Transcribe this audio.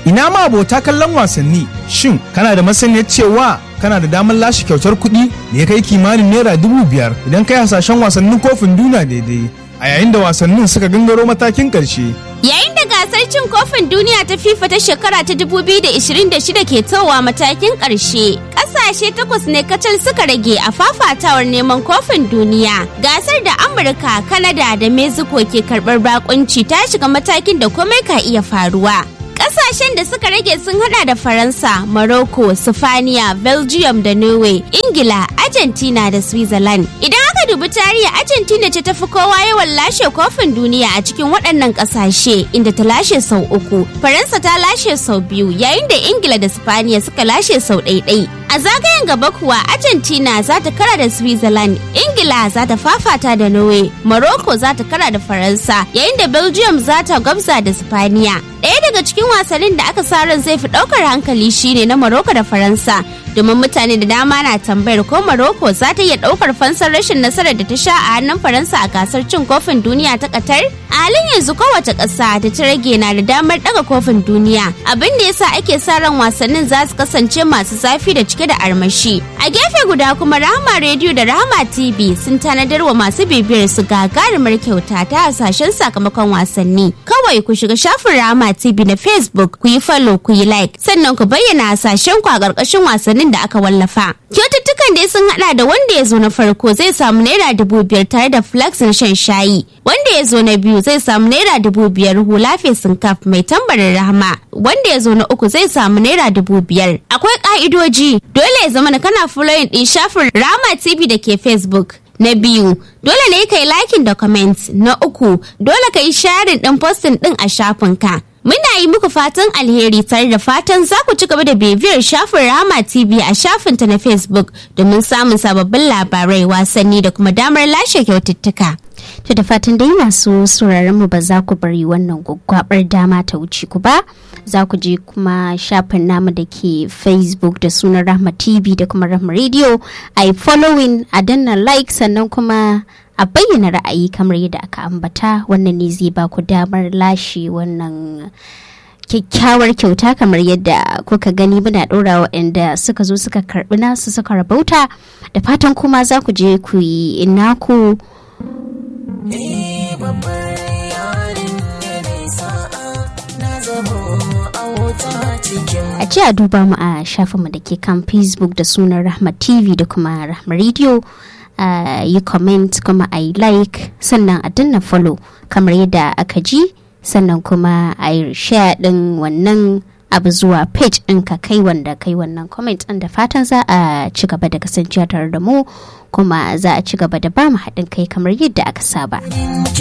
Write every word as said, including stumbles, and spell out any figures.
Ina ma abota kallon wasanni, shin kana da masaniyar cewa kana da damar lashe kyautar kuɗi da ya kai kimanin naira dubu biyar idan kai hasashen wasannin kofin duniya daidai a yayin da wasannin suka gangaro matakin ƙarshe. Yayin da gasar cin kofin duniya ta FIFA ta shekara ta dubu biyu da ishirin da shida ke towa matakin ƙarshe, ƙasashe takwas ne kacal suka rage a fafatawar neman kofin duniya. Gasar da Amurka, Kanada da Mexico ke karɓar bakunci ta shiga matakin da komai ka iya faruwa. Ƙasashen da suka rage sun hada da Faransa, Morocco, Sifaniya, Belgium da Norway, Ingila, Argentina da Switzerland. Idan aka dubi tarihi, Argentina ce tafi kowa yawan lashe kofin duniya a cikin waɗannan ƙasashe, inda ta lashe sau uku. Faransa ta lashe sau biyu, yayin da Ingila da Sifaniya suka lashe sau ɗaiɗai. A zagayen gaba kuwa, Argentina za ta kara da Switzerland, Ingila za ta fafata da Norway, Morocco za ta kara da Faransa, yayin da Belgium za ta gwabza da Sifaniya. Ɗaya daga cikin wasannin da aka sa ran zai fi ɗaukar hankali shine na Morocco da Faransa, domin mutane da dama na tambayar ko Morocco za ta iya ɗaukar fansar rashin nasarar da ta sha a hannun Faransa a gasar cin kofin duniya ta Qatar. A halin yanzu kowace ƙasa da ta rage na da damar ɗaga kofin duniya, abin da yasa ake sa ran wasannin za su kasance masu zafi da cike da armashi. A gefe guda kuma Rahama Radio da Rahama T V sun tanadar wa masu bibiyar su gagarumar kyauta ta hasashen sakamakon wasanni. Kawai ku shiga shafin Rahama T V na Facebook, ku yi follow, ku yi like, sannan ku bayyana hasashen ku a ƙarƙashin wasannin da aka wallafa. Kyaututtukan dai sun hada da wanda ya zo na farko zai samu naira dubu biyar tare da flax na shan shayi. Wanda ya zo na biyu zai samu naira dubu biyar hula fesin kaf mai tambarin Rahama. Wanda ya zo na uku zai samu naira dubu biyar. Akwai ka'idoji, dole ya zama na kana following din shafin Rahama T V da ke Facebook. Na biyu, dole ne ka yi liking da comment. Na uku, dole ka yi sharing din posting din a shafinka. Muna yi muku fatan alheri tare da fatan za ku ci gaba da bibiyar shafin Rahama T V a shafinta na Facebook domin samun sababbin labarai, wasanni da kuma damar lashe kyaututtuka. To da fatan dai masu sauraron mu ba za ku bari wannan gwaggwabar dama ta wuce ku ba. Za ku je kuma shafin namu da ke Facebook da sunan Rahama T V da kuma Rahama Radio. A yi following, a danna like, sannan kuma a bayyana ra'ayi kamar yadda aka ambata. Wannan ne zai ba ku damar lashe wannan kyakkyawar kyauta kamar yadda kuka gani muna ɗora waɗanda suka zo suka karɓi nasu suka rabauta. Da fatan kuma za ku je ku yi naku. A ce a duba mu a shafinmu da ke kan Facebook da sunan Rahama T V da kuma Rahama Radio. Uh, yi comment kuma a yi like, sannan a danna follow kamar yadda aka ji, sannan kuma a yi share din wannan abu zuwa page ɗin ka kai wanda kai wannan comment ɗin. Da fatan za a ci gaba da kasancewa tare da mu kuma za a ci gaba da ba mu haɗin kai kamar yadda aka saba.